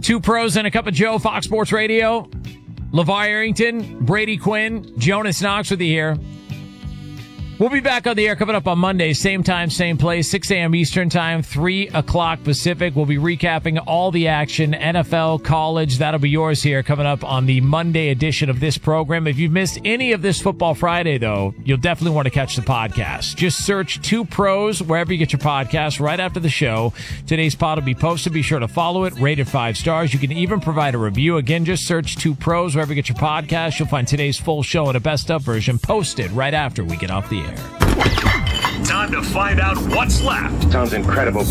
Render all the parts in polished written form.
Two pros and a cup of Joe, Fox Sports Radio. LeVar Arrington, Brady Quinn, Jonas Knox with you here. We'll be back on the air coming up on Monday, same time, same place, 6 a.m. Eastern Time, 3 o'clock Pacific. We'll be recapping all the action, NFL, college. That'll be yours here coming up on the Monday edition of this program. If you've missed any of this Football Friday, though, you'll definitely want to catch the podcast. Just search Two Pros wherever you get your podcast right after the show. Today's pod will be posted. Be sure to follow it, rate it 5 stars. You can even provide a review. Again, just search Two Pros wherever you get your podcast. You'll find today's full show and a best-of version posted right after we get off the air. Time to find out what's left. Sounds incredible.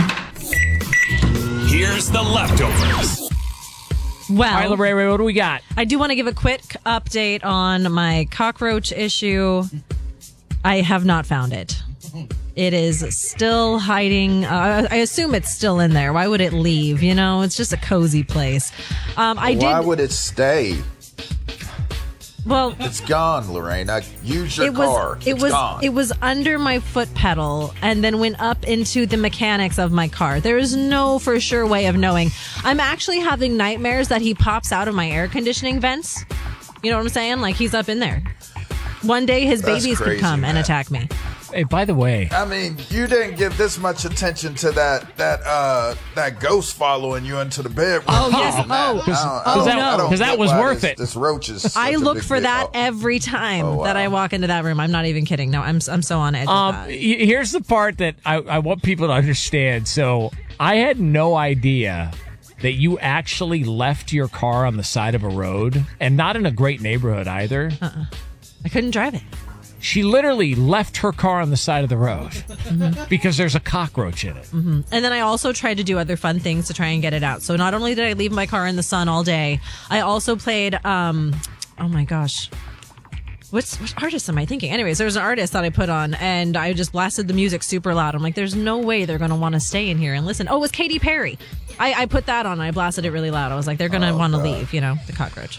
Here's the leftovers. All Well, right, Lorraine, what do we got? I do want to give a quick update on my cockroach issue. I have not found it. It is still hiding. I assume it's still in there. Why would it leave? You know, it's just a cozy place. Why would it stay? Well, it's gone, Lorraine. Use your car. It's gone. It was under my foot pedal and then went up into the mechanics of my car. There is no for sure way of knowing. I'm actually having nightmares that he pops out of my air conditioning vents. You know what I'm saying? Like he's up in there. One day his babies could come and attack me. Hey, by the way, I mean, you didn't give this much attention to that ghost following you into the bedroom. Oh yes, because that was worth it. This roach is. I look for that every time that I walk into that room. I'm not even kidding. No, I'm so on edge. Here's the part that I want people to understand. So I had no idea that you actually left your car on the side of a road, and not in a great neighborhood either. I couldn't drive it. She literally left her car on the side of the road because there's a cockroach in it. Mm-hmm. And then I also tried to do other fun things to try and get it out. So not only did I leave my car in the sun all day, I also played, oh my gosh, what artist am I thinking? Anyways, there was an artist that I put on and I just blasted the music super loud. I'm like, there's no way they're going to want to stay in here and listen. Oh, it was Katy Perry. I put that on and I blasted it really loud. I was like, they're going to want to leave, you know, the cockroach.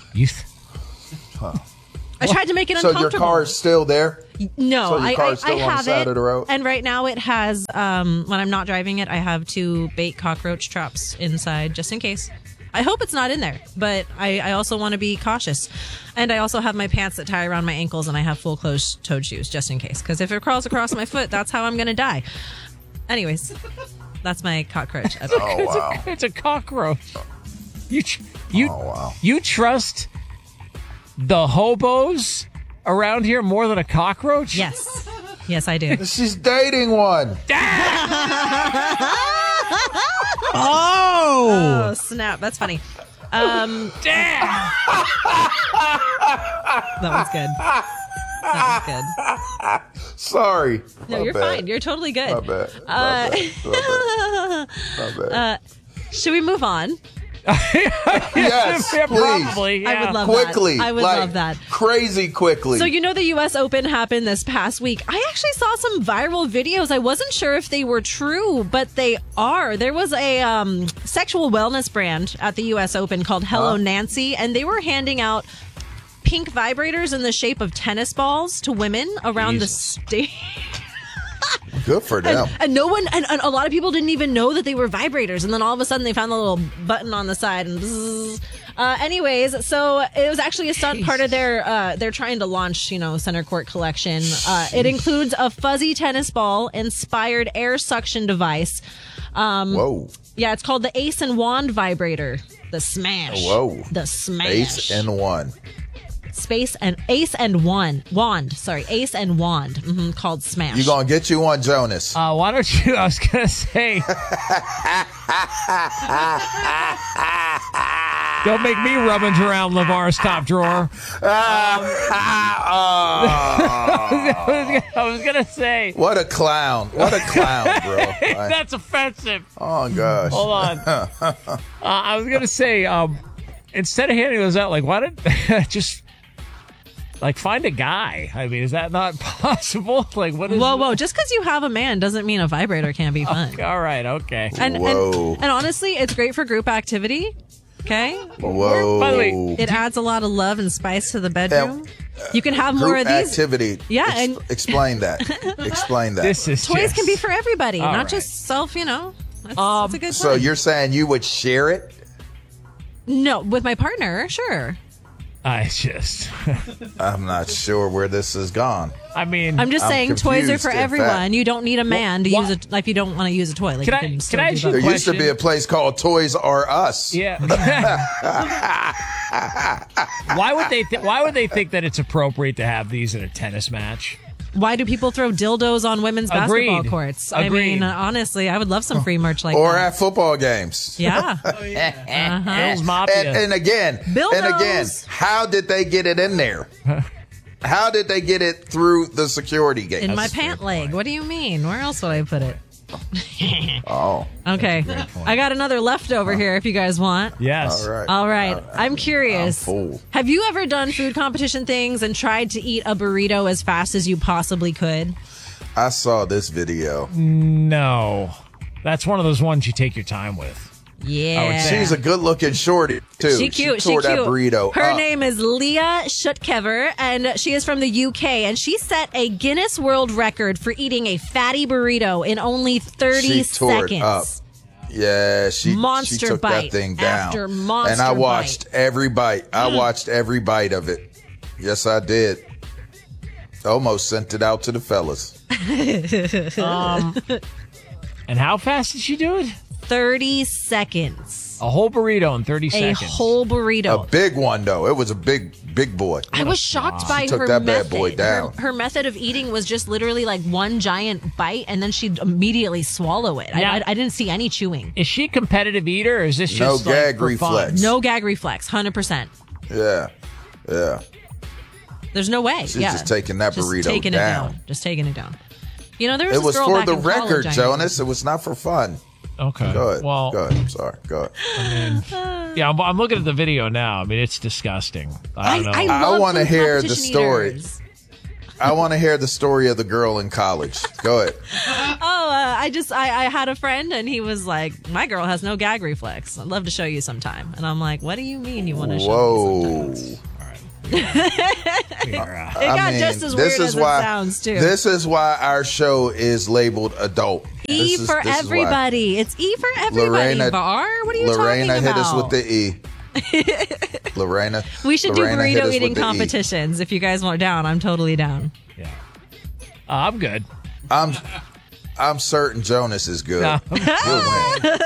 I tried to make it uncomfortable. So your car is still there? No, so your car's still I on have the side it. Of the road? And right now it has, when I'm not driving it, I have 2 bait cockroach traps inside just in case. I hope it's not in there, but I also want to be cautious. And I also have my pants that tie around my ankles and I have full closed-toed shoes just in case. Because if it crawls across my foot, that's how I'm going to die. Anyways, that's my cockroach. Oh, wow. It's a cockroach. You trust the hobos around here more than a cockroach? Yes. Yes, I do. She's dating one. Oh, snap. That's funny. Damn. That was good. That was good. Sorry. No, you're fine. You're totally good. My bad. My bad. Should we move on? Yes, yeah, please. Probably, yeah. I would love quickly, that. I would love that. Crazy quickly. So you know the U.S. Open happened this past week. I actually saw some viral videos. I wasn't sure if they were true, but they are. There was a sexual wellness brand at the U.S. Open called Hello Nancy, and they were handing out pink vibrators in the shape of tennis balls to women around the state. Good for them. And no one, and a lot of people didn't even know that they were vibrators. And then all of a sudden they found the little button on the side and bzzz. Anyways, so it was actually a stunt part of they're trying to launch, center court collection. It includes a fuzzy tennis ball inspired air suction device. Whoa. Yeah, it's called the Ace and Wand vibrator. The Smash. Whoa. The Smash. Ace and One. Ace and Wand. Ace and Wand. Called Smash. You gonna get you one, Jonas? Why don't you? I was gonna say. Don't make me rummage around LeVar's top drawer. I was gonna say. What a clown! What a clown, bro! That's offensive. Oh gosh. Hold on. I was gonna say, instead of handing those out, why don't just. Find a guy. I mean, is that not possible? What is Whoa. Just because you have a man doesn't mean a vibrator can't be fun. Okay, all right, okay. And honestly, it's great for group activity. Okay? Whoa. By the way, it adds a lot of love and spice to the bedroom. You can have more of these. Activity. Yeah. Explain that. Explain that. Toys can be for everybody, not just self, That's a good So point. you're saying you would share it? No, with my partner, sure. I'm not sure where this has gone. I mean, I'm just saying toys are confused, for in everyone. fact. You don't need a man to use it if you don't want to use a toy. Like, Can you I- can still can I do ask you both. There used to be Question. a place called Toys R Us. yeah. Why would they think that it's appropriate to have these in a tennis match? Why do people throw dildos on women's basketball Agreed. courts? Agreed. I mean, honestly, I would love some free merch like Or that. at football games. Yeah. Bill's Mafia. And again, Bill again, knows. how did they get it in there? How did they get it through the security gate? In my pant leg. What do you mean? Where else would I put it? Oh, Okay. I got another leftover here if you guys want. Yes. all right. All right. I'm curious. I'm full. Have you ever done food competition things and tried to eat a burrito as fast as you possibly could? I saw this video. No. That's one of those ones you take your time with. Yeah. She's a good-looking shorty too. She cute. She tore cute. that burrito Her up. name is Leah Schutkever, and she is from the UK. And she set a Guinness World Record for eating a fatty burrito in only 30 She tore seconds. it up. Yeah, she Monster took bite that thing down. after monster and I watched every bite. I watched every bite of it. Yes, I did. Almost sent it out to the fellas. And how fast did she do it? 30 seconds. A whole burrito in 30 A seconds. whole burrito. A big one though. It was a big boy. I was shocked by took her that bad method. boy down. Her method of eating was just literally like one giant bite, and then she'd immediately swallow it. Yeah. I didn't see any chewing. Is she a competitive eater, or is this No just like, gag for fun? reflex. No gag reflex, 100%. Yeah. There's no way. She's yeah. just taking that Just burrito taking down. it down. Just taking it down. You know, there was It this was girl for back the in college record, I knew. Jonas. It was not for fun. Okay. Go ahead. Well, go ahead. I'm sorry. Go ahead. yeah, I'm looking at the video now. I mean, it's disgusting. I don't know. I love wanna food hear the competition story. eaters. I want to hear the story of the girl in college. Go ahead. I had a friend and he was like, my girl has no gag reflex. I'd love to show you sometime. And I'm like, what do you mean you want to show me Whoa. sometime? Here, It got just as weird as it sounds too. This is why our show is labeled adult. E for This is why. everybody. It's E for everybody. Lorena- Bar? What are you Lorena talking hit about? us with the E. Lorena. We should Lorena do hit us burrito eating with the E. competitions. If you guys want down, I'm totally down. Yeah. I'm good. I'm certain Jonas is good. No. He'll win.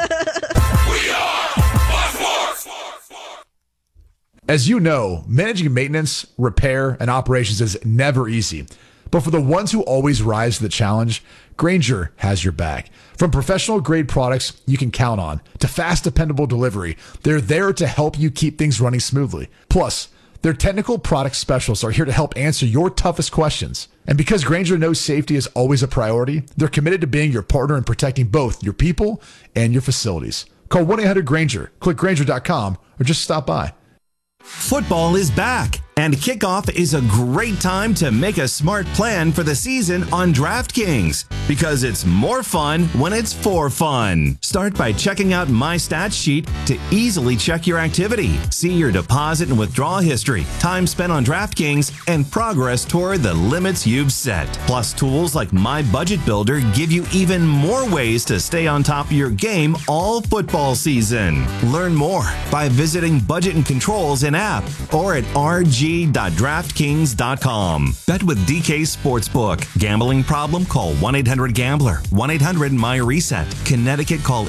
As you know, managing maintenance, repair, and operations is never easy. But for the ones who always rise to the challenge, Grainger has your back. From professional grade products you can count on to fast, dependable delivery, they're there to help you keep things running smoothly. Plus, their technical product specialists are here to help answer your toughest questions. And because Grainger knows safety is always a priority, they're committed to being your partner in protecting both your people and your facilities. Call 1-800-GRAINGER, click Grainger.com, or just stop by. Football is back, and kickoff is a great time to make a smart plan for the season on DraftKings, because it's more fun when it's for fun. Start by checking out My Stats Sheet to easily check your activity, see your deposit and withdrawal history, time spent on DraftKings, and progress toward the limits you've set. Plus, tools like My Budget Builder give you even more ways to stay on top of your game all football season. Learn more by visiting Budget and Controls in app or at rg.draftkings.com. Bet with DK Sportsbook. Gambling problem? Call 1-800-GAMBLER. 1-800-MY-RESET. Connecticut, call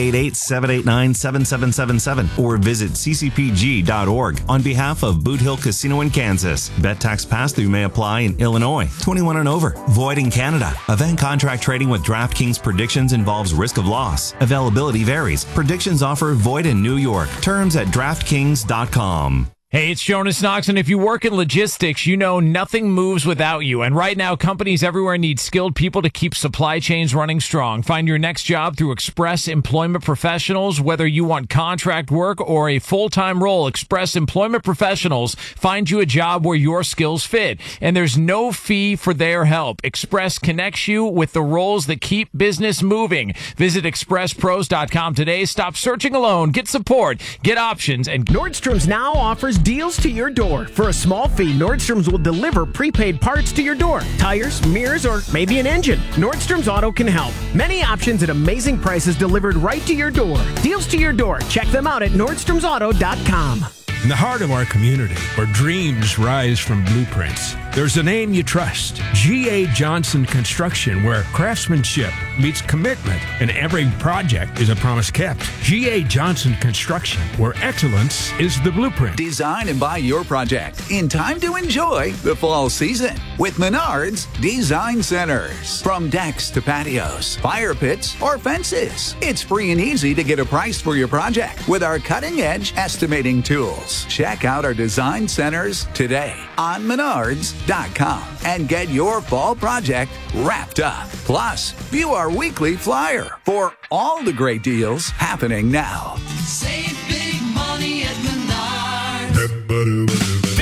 888-789-7777 or visit ccpg.org on behalf of Boot Hill Casino in Kansas. Bet tax pass-through may apply in Illinois. 21 and over. Void in Canada. Event contract trading with DraftKings predictions involves risk of loss. Availability varies. Predictions offer void in New York. Terms at DraftKings.com. Hey, it's Jonas Knox, and if you work in logistics, you know nothing moves without you. And right now, companies everywhere need skilled people to keep supply chains running strong. Find your next job through Express Employment Professionals. Whether you want contract work or a full-time role, Express Employment Professionals find you a job where your skills fit. And there's no fee for their help. Express connects you with the roles that keep business moving. Visit expresspros.com today. Stop searching alone. Get support. Get options. And Nordstrom's now offers Deals to your door. For a small fee, Nordstrom's will deliver prepaid parts to your door. Tires, mirrors, or maybe an engine. Nordstrom's Auto can help. Many options at amazing prices delivered right to your door. Deals to your door. Check them out at NordstromsAuto.com. In the heart of our community, where dreams rise from blueprints, there's a name you trust. G.A. Johnson Construction, where craftsmanship meets commitment and every project is a promise kept. G.A. Johnson Construction, where excellence is the blueprint. Design and buy your project in time to enjoy the fall season with Menards Design Centers. From decks to patios, fire pits, or fences, it's free and easy to get a price for your project with our cutting-edge estimating tools. Check out our design centers today on Menards.com and get your fall project wrapped up. Plus, view our weekly flyer for all the great deals happening now. Save big money at Menards.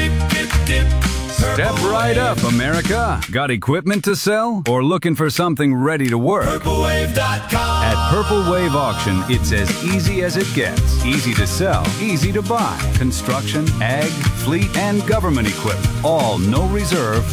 Step right up, America. Got equipment to sell or looking for something ready to work? PurpleWave.com. At Purple Wave Auction, it's as easy as it gets. Easy to sell, easy to buy. Construction, ag, fleet, and government equipment. All no reserve,